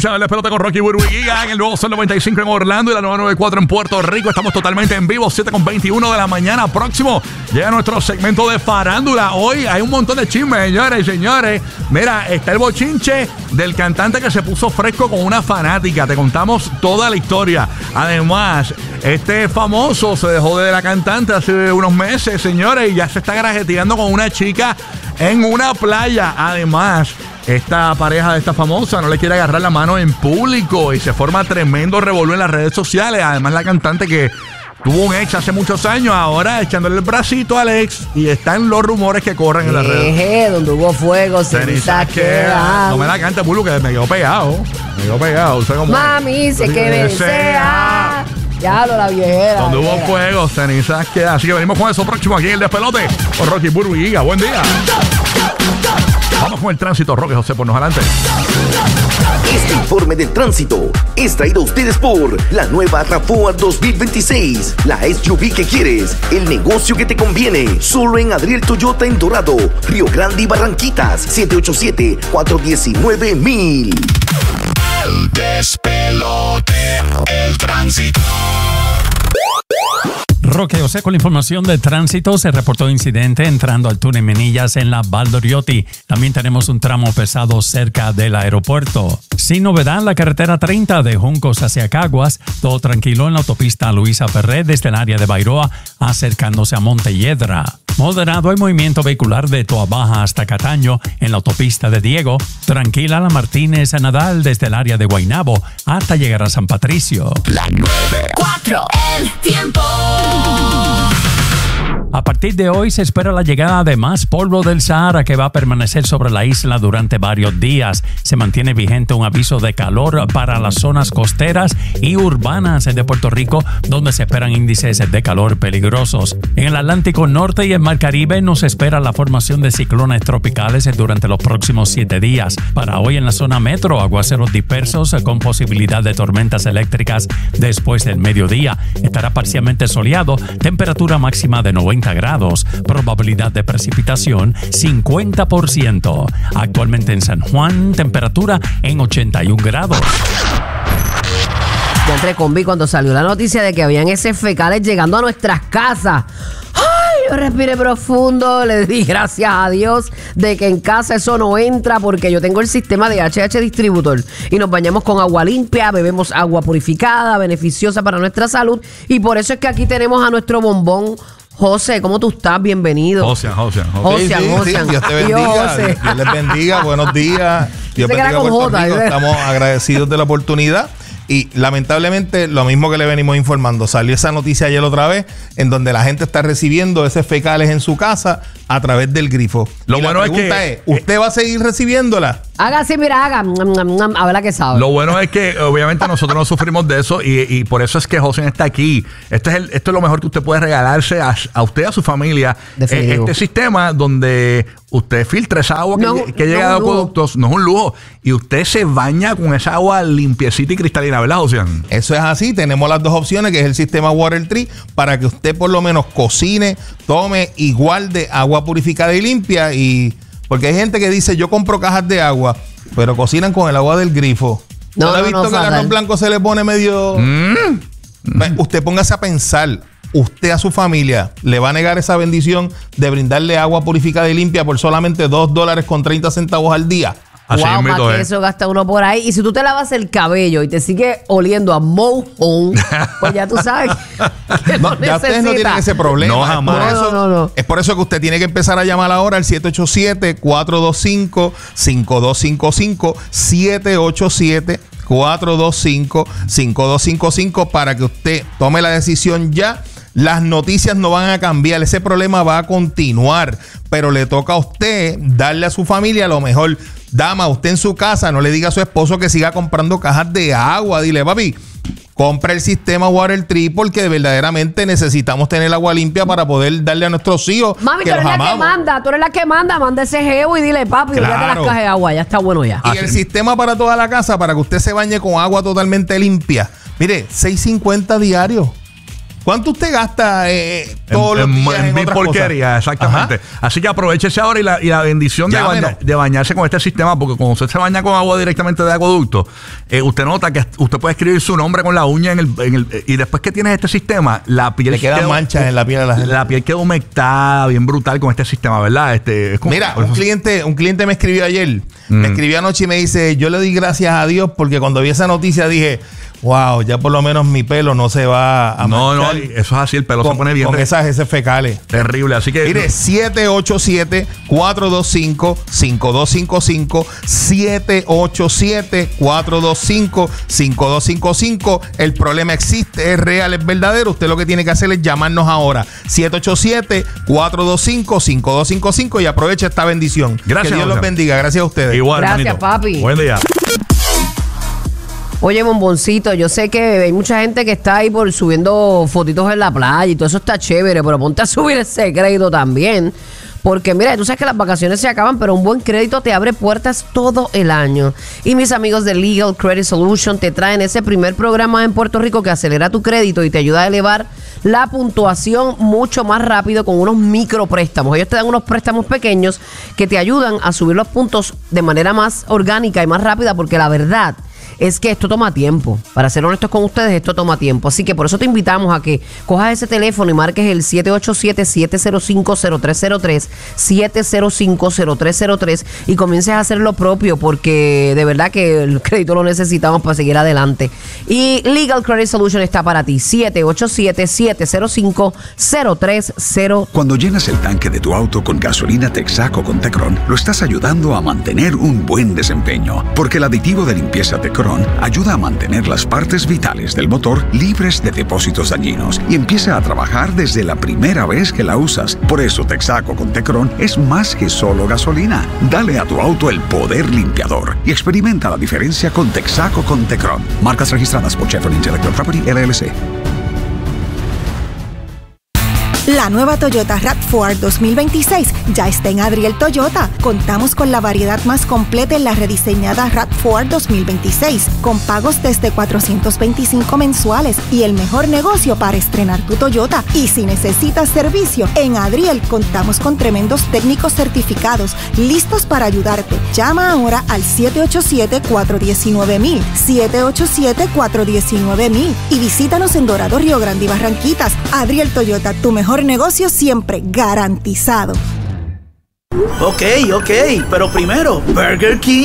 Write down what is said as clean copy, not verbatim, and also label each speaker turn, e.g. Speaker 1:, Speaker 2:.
Speaker 1: La pelota con Rocky Burbu y Giga en el nuevo Sol 95 en Orlando y la 994 en Puerto Rico. Estamos totalmente en vivo, 7:21 de la mañana. Próximo llega nuestro segmento de farándula. Hoy hay un montón de chismes, señores y señores. Mira, está el bochinche del cantante que se puso fresco con una fanática. Te contamos toda la historia. Además, este famoso se dejó de la cantante hace unos meses, señores, y ya se está grajeteando con una chica en una playa. Además, esta pareja de esta famosa no le quiere agarrar la mano en público y se forma tremendo revolú en las redes sociales. Además, la cantante que tuvo un ex hace muchos años, ahora echándole el bracito al ex, y están los rumores que corren en las redes.
Speaker 2: Donde hubo fuego, ceniza queda.
Speaker 1: No me la cante, Pulu, que me quedó pegado. Usted como
Speaker 2: mami, sé que me desea. Ya la viejera.
Speaker 1: Donde hubo fuego, cenizas queda. Así que venimos con eso próximo aquí en El Despelote con Rocky Burbu y Giga. Buen día. Vamos con el tránsito, Roque José, ponnos adelante.
Speaker 3: Este informe del tránsito es traído a ustedes por la nueva RAV4 2026. La SUV que quieres, el negocio que te conviene. Solo en Adriel Toyota en Dorado, Río Grande y Barranquitas. 787-419-1000.
Speaker 4: El Despelote, el tránsito.
Speaker 5: Roque José con la información de tránsito. Se reportó incidente entrando al túnel Menillas en la Valdoriotti. También tenemos un tramo pesado cerca del aeropuerto. Sin novedad, la carretera 30 de Juncos hacia Caguas. Todo tranquilo en la autopista Luisa Ferré desde el área de Bairoa acercándose a Montelledra. Moderado el movimiento vehicular de Toa Baja hasta Cataño en la autopista de Diego. Tranquila la Martínez a Nadal desde el área de Guaynabo hasta llegar a San Patricio.
Speaker 4: La 94, el tiempo.
Speaker 5: A partir de hoy se espera la llegada de más polvo del Sahara que va a permanecer sobre la isla durante varios días. Se mantiene vigente un aviso de calor para las zonas costeras y urbanas de Puerto Rico, donde se esperan índices de calor peligrosos. En el Atlántico Norte y el Mar Caribe nos espera la formación de ciclones tropicales durante los próximos 7 días. Para hoy en la zona metro, aguaceros dispersos con posibilidad de tormentas eléctricas después del mediodía. Estará parcialmente soleado, temperatura máxima de 90 grados, probabilidad de precipitación 50%. Actualmente en San Juan, temperatura en 81 grados.
Speaker 2: Ya entre combi cuando salió la noticia de que habían heces fecales llegando a nuestras casas. Yo respiré profundo, le di gracias a Dios de que en casa eso no entra, porque yo tengo el sistema de HH Distributor y nos bañamos con agua limpia, bebemos agua purificada, beneficiosa para nuestra salud, y por eso es que aquí tenemos a nuestro bombón José. ¿Cómo tú estás? Bienvenido.
Speaker 1: José.
Speaker 6: Sí, Dios te bendiga. Dios les bendiga. Buenos días. Dios bendiga a Puerto Rico. Estamos agradecidos de la oportunidad. Y lamentablemente, lo mismo que le venimos informando, salió esa noticia ayer otra vez, en donde la gente está recibiendo heces fecales en su casa a través del grifo.
Speaker 1: Lo
Speaker 6: y
Speaker 1: bueno
Speaker 6: la pregunta es, ¿usted va a seguir recibiéndola?
Speaker 2: Haga así, mira, haga. A ver la que sabe.
Speaker 1: Lo bueno es que obviamente nosotros no sufrimos de eso y por eso es que José está aquí. Esto es lo mejor que usted puede regalarse a usted y a su familia. Este sistema donde usted filtra esa agua que llega de acueductos, no es un lujo. Y usted se baña con esa agua limpiecita y cristalina, ¿verdad, José?
Speaker 6: Eso es así. Tenemos las dos opciones, que es el sistema Water Tree, para que usted por lo menos cocine, tome igual de agua purificada y limpia. Y porque hay gente que dice, yo compro cajas de agua, pero cocinan con el agua del grifo. ¿No ha visto que el arroz blanco se le pone medio...? Usted póngase a pensar, usted a su familia le va a negar esa bendición de brindarle agua purificada y limpia por solamente $2.30 al día.
Speaker 2: Wow, más que eso gasta uno por ahí. Y si tú te lavas el cabello y te sigue oliendo a mojón, pues ya tú sabes que
Speaker 6: ya ustedes no tienen ese problema.
Speaker 1: No, jamás.
Speaker 2: No.
Speaker 6: Es por eso que usted tiene que empezar a llamar ahora al 787-425-5255, 787-425-5255 para que usted tome la decisión ya. Las noticias no van a cambiar, ese problema va a continuar, pero le toca a usted darle a su familia lo mejor. Dama, usted en su casa no le diga a su esposo que siga comprando cajas de agua. Dile, papi, compra el sistema Water Tree, porque verdaderamente necesitamos tener agua limpia para poder darle a nuestros hijos.
Speaker 2: Mami, tú eres la que manda, manda ese geo y dile, papi,
Speaker 6: claro,
Speaker 2: olvídate las cajas de agua, ya está bueno ya.
Speaker 6: Y el sistema para toda la casa, para que usted se bañe con agua totalmente limpia. Mire, $6.50 diarios. ¿Cuánto usted gasta todos los días en
Speaker 1: mil
Speaker 6: otras
Speaker 1: porquerías?
Speaker 6: cosas?
Speaker 1: Exactamente.
Speaker 6: Ajá.
Speaker 1: Así que aprovechese ahora y la bendición de bañarse con este sistema, porque cuando usted se baña con agua directamente de acueducto, usted nota que usted puede escribir su nombre con la uña y después que tienes este sistema, la piel
Speaker 6: le quedan manchas en la piel a la gente.
Speaker 1: La piel queda humectada, bien brutal con este sistema, ¿verdad? Es como,
Speaker 6: mira, un cliente me escribió ayer, me escribió anoche y me dice, yo le doy gracias a Dios porque cuando vi esa noticia dije, wow, ya por lo menos mi pelo no se va a manchar.
Speaker 1: No, eso es así, el pelo se pone bien.
Speaker 6: Con esas heces fecales.
Speaker 1: Terrible, así que...
Speaker 6: Mire, 787-425-5255, 787-425-5255. El problema existe, es real, es verdadero. Usted lo que tiene que hacer es llamarnos ahora, 787-425-5255 y aproveche esta bendición.
Speaker 1: Gracias,
Speaker 6: que Dios los bendiga. Gracias a ustedes.
Speaker 1: Igual,
Speaker 2: gracias,
Speaker 1: hermanito.
Speaker 2: papi.
Speaker 1: Buen día.
Speaker 2: Oye, Bomboncito, yo sé que hay mucha gente que está ahí por subiendo fotitos en la playa y todo eso está chévere, pero ponte a subir ese crédito también. Porque mira, tú sabes que las vacaciones se acaban, pero un buen crédito te abre puertas todo el año. Y mis amigos de Legal Credit Solution te traen ese primer programa en Puerto Rico que acelera tu crédito y te ayuda a elevar la puntuación mucho más rápido con unos micropréstamos. Ellos te dan unos préstamos pequeños que te ayudan a subir los puntos de manera más orgánica y más rápida, porque la verdad es que esto toma tiempo. Para ser honestos con ustedes, esto toma tiempo. Así que por eso te invitamos a que cojas ese teléfono y marques el 787-705-0303, 705-0303 y comiences a hacer lo propio, porque de verdad que el crédito lo necesitamos para seguir adelante. Y Legal Credit Solution está para ti, 787-705-0303.
Speaker 7: Cuando llenas el tanque de tu auto con gasolina Texaco con Tecron, lo estás ayudando a mantener un buen desempeño, porque el aditivo de limpieza Tecron ayuda a mantener las partes vitales del motor libres de depósitos dañinos y empieza a trabajar desde la primera vez que la usas. Por eso Texaco con Tecron es más que solo gasolina. Dale a tu auto el poder limpiador y experimenta la diferencia con Texaco con Tecron. Marcas registradas por Chevron Intellectual Property LLC.
Speaker 8: La nueva Toyota RAV4 2026 ya está en Adriel Toyota. Contamos con la variedad más completa en la rediseñada RAV4 2026, con pagos desde $425 mensuales y el mejor negocio para estrenar tu Toyota. Y si necesitas servicio, en Adriel contamos con tremendos técnicos certificados, listos para ayudarte. Llama ahora al 787-419-1000, 787-419-1000 y visítanos en Dorado, Río Grande y Barranquitas. Adriel Toyota, tu mejor negocio siempre garantizado.
Speaker 9: Ok, pero primero, Burger King.